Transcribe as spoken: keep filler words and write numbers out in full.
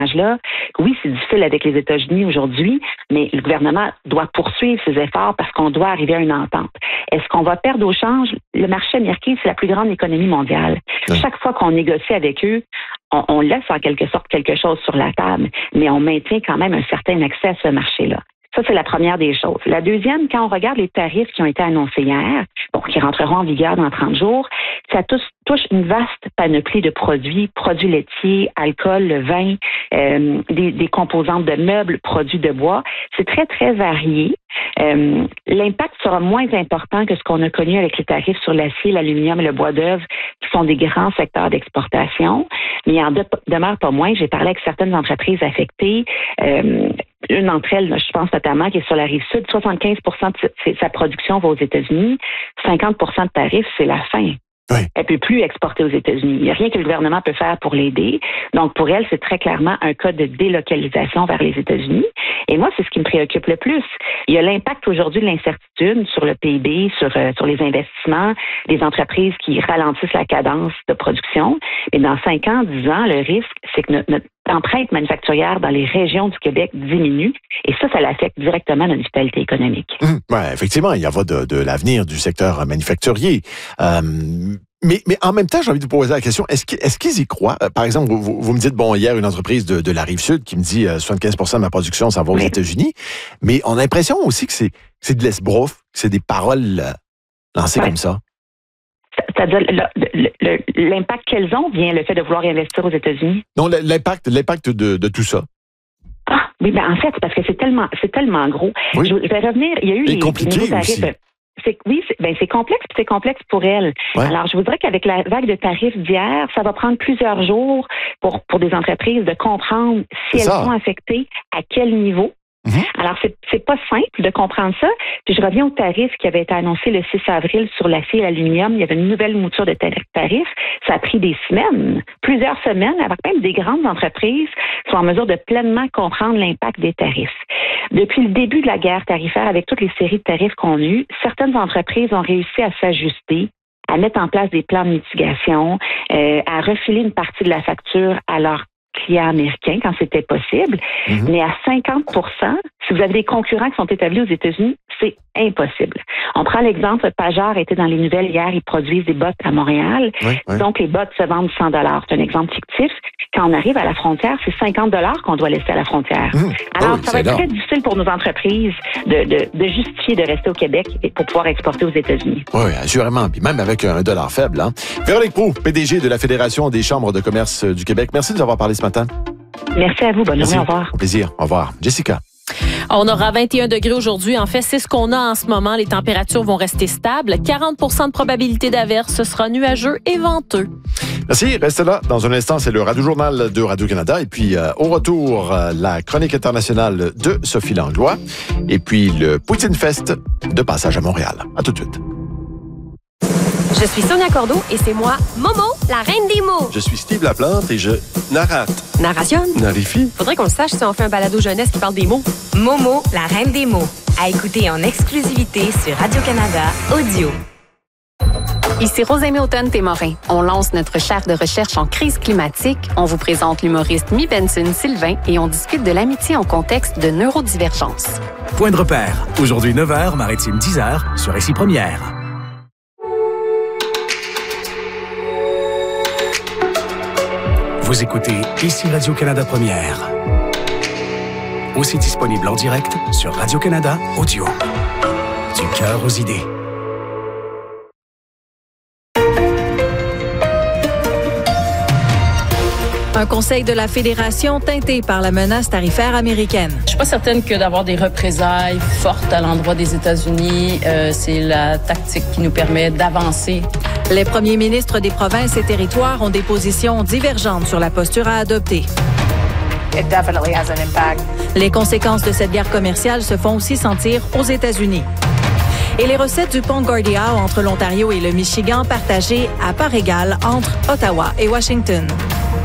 là. Oui, c'est difficile avec les États-Unis aujourd'hui, mais le gouvernement doit poursuivre ses efforts parce qu'on doit arriver à une entente. Est-ce qu'on va perdre au change? Le marché américain, c'est la plus grande économie mondiale. Oui. Chaque fois qu'on négocie avec eux, on, on laisse en quelque sorte quelque chose sur la table, mais on maintient quand même un certain accès à ce marché-là. Ça, c'est la première des choses. La deuxième, quand on regarde les tarifs qui ont été annoncés hier, bon, qui rentreront en vigueur dans trente jours, ça touche, touche une vaste panoplie de produits, produits laitiers, alcool, le vin, euh, des, des composantes de meubles, produits de bois. C'est très, très varié. Euh, l'impact sera moins important que ce qu'on a connu avec les tarifs sur l'acier, l'aluminium et le bois d'œuvre, qui sont des grands secteurs d'exportation. Mais il en de, demeure pas moins. J'ai parlé avec certaines entreprises affectées. Euh, une d'entre elles, je pense notamment, qui est sur la rive sud, soixante-quinze pour cent de sa production va aux États-Unis, cinquante pour cent de tarifs, c'est la fin. Oui. Elle ne peut plus exporter aux États-Unis. Il n'y a rien que le gouvernement peut faire pour l'aider. Donc, pour elle, c'est très clairement un cas de délocalisation vers les États-Unis. Et moi, c'est ce qui me préoccupe le plus. Il y a l'impact aujourd'hui de l'incertitude sur le P I B, sur, euh, sur les investissements, les entreprises qui ralentissent la cadence de production. Mais dans cinq ans, dix ans, le risque, c'est que notre, notre empreinte manufacturière dans les régions du Québec diminue. Et ça, ça l'affecte directement notre vitalité économique. Mmh, ouais, effectivement, il y va de, de l'avenir du secteur manufacturier. Euh, mais, mais en même temps, j'ai envie de vous poser la question, est-ce, est-ce qu'ils y croient? Par exemple, vous, vous me dites, bon, hier, une entreprise de, de la Rive-Sud qui me dit euh, soixante-quinze pour cent de ma production, ça va aux oui. États-Unis. Mais on a l'impression aussi que c'est, c'est de l'esbrouf, que c'est des paroles euh, lancées ouais. comme ça. C'est-à-dire le, le, l'impact qu'elles ont vient le fait de vouloir investir aux États-Unis? Non, l'impact, l'impact de, de tout ça. Ah, oui, ben en fait, parce que c'est tellement, c'est tellement gros. Oui. Je, je vais revenir, il y a eu Et les, compliqué les tarifs. Aussi. C'est, oui, c'est, ben c'est complexe, puis c'est complexe pour elle. Ouais. Alors, je voudrais qu'avec la vague de tarifs d'hier, ça va prendre plusieurs jours pour, pour des entreprises de comprendre si c'est elles ça. sont affectées, à quel niveau. Mm-hmm. Alors, c'est, c'est pas simple de comprendre ça. Puis, je reviens au tarif qui avait été annoncé le six avril sur l'acier et l'aluminium. Il y avait une nouvelle mouture de tarifs. Ça a pris des semaines, plusieurs semaines, avant que même des grandes entreprises soient en mesure de pleinement comprendre l'impact des tarifs. Depuis le début de la guerre tarifaire, avec toutes les séries de tarifs qu'on a eues, certaines entreprises ont réussi à s'ajuster, à mettre en place des plans de mitigation, euh, à refiler une partie de la facture à leurs clients américains quand c'était possible. Mm-hmm. Mais à cinquante pour cent, si vous avez des concurrents qui sont établis aux États-Unis, c'est impossible. On prend l'exemple, Pajor était dans les nouvelles hier, ils produisent des bottes à Montréal. Oui, oui. Donc, les bottes se vendent cent dollars. C'est un exemple fictif. Quand on arrive à la frontière, c'est cinquante dollars qu'on doit laisser à la frontière. Mmh. Alors, oh, ça va être là. très difficile pour nos entreprises de, de, de justifier de rester au Québec et pour pouvoir exporter aux États-Unis. Oui, assurément. Puis même avec un dollar faible. Hein. Véronique Proulx, P D G de la Fédération des chambres de commerce du Québec. Merci de nous avoir parlé ce matin. Merci à vous. Bonne Merci. journée. Au revoir. Au plaisir. Au revoir. Jessica. On aura vingt et un degrés aujourd'hui. En fait, c'est ce qu'on a en ce moment. Les températures vont rester stables. quarante pour cent de probabilité d'averse. Ce sera nuageux et venteux. Merci. Restez là. Dans un instant, c'est le Radio-Journal de Radio-Canada. Et puis, euh, au retour, euh, la chronique internationale de Sophie Langlois. Et puis, le Poutine Fest de passage à Montréal. À tout de suite. Je suis Sonia Cordeau et c'est moi, Momo, la reine des mots. Je suis Steve Laplante et je narrate. Narration. Narifie. Faudrait qu'on le sache si on fait un balado jeunesse qui parle des mots. Momo, la reine des mots. À écouter en exclusivité sur Radio-Canada Audio. Ici Rosemée Automne-Témorin. On lance notre chaire de recherche en crise climatique. On vous présente l'humoriste Mi Benson-Sylvain et on discute de l'amitié en contexte de neurodivergence. Point de repère. Aujourd'hui neuf heures, Maritime dix heures, sur Ici Première. Vous écoutez Ici Radio-Canada Première. Aussi disponible en direct sur Radio-Canada Audio. Du cœur aux idées. Un conseil de la Fédération teinté par la menace tarifaire américaine. Je suis pas certaine que d'avoir des représailles fortes à l'endroit des États-Unis, euh, c'est la tactique qui nous permet d'avancer. Les premiers ministres des provinces et territoires ont des positions divergentes sur la posture à adopter. It definitely has an impact. Les conséquences de cette guerre commerciale se font aussi sentir aux États-Unis. Et les recettes du pont Gordie Howe entre l'Ontario et le Michigan partagées à part égale entre Ottawa et Washington.